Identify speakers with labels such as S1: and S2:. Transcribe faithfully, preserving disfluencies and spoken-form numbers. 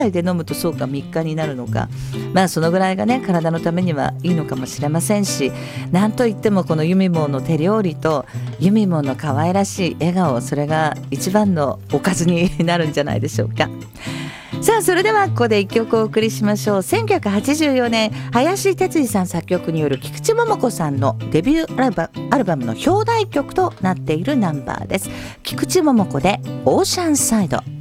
S1: で飲むとそうかみっかになるのか、まあそのぐらいがね体のためにはいいのかもしれませんし、なんといってもこのユミモンの手料理とユミモンの可愛らしい笑顔、それが一番のおかずになるんじゃないでしょうか。さあそれではここで一曲お送りしましょう。せんきゅうひゃくはちじゅうよねん林哲司さん作曲による菊池桃子さんのデビューアルバ、アルバムの表題曲となっているナンバーです。菊池桃子でオーシャンサイド。